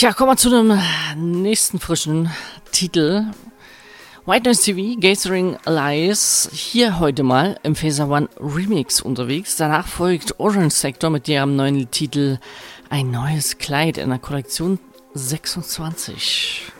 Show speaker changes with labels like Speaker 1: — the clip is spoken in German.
Speaker 1: Tja, kommen wir zu dem nächsten frischen Titel. White Noise TV, Gathering Allies, hier heute mal im Phaser One Remix unterwegs. Danach folgt Orange Sector mit ihrem neuen Titel Ein neues Kleid in der Kollektion 26.